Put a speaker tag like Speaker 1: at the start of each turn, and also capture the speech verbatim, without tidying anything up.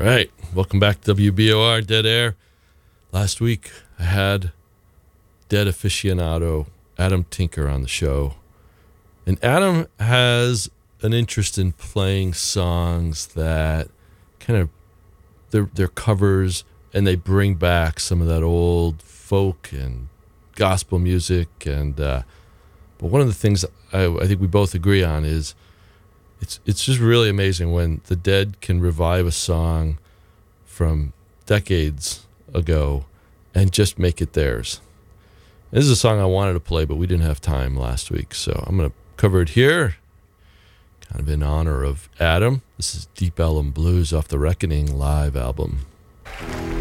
Speaker 1: right, welcome back to W B O R Dead Air. Last week I had Dead aficionado Adam Tinker on the show, and Adam has an interest in playing songs that kind of they're, they're covers, and they bring back some of that old folk and gospel music. And uh, but one of the things I, I think we both agree on is it's it's just really amazing when the Dead can revive a song from decades ago and just make it theirs. This is a song I wanted to play, but we didn't have time last week, so I'm going to cover it here, kind of in honor of Adam. This is Deep Ellum Blues off the Reckoning live album.